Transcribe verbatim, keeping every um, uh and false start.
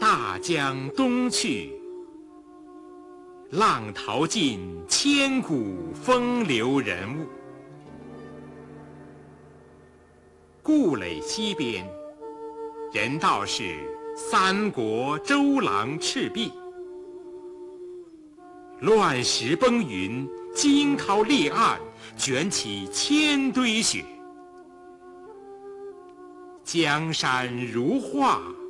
大江东去，浪淘尽，千古风流人物。顾垒西边，人道是三国周郎赤壁。乱石崩云，惊涛裂岸，卷起千堆雪。江山如画，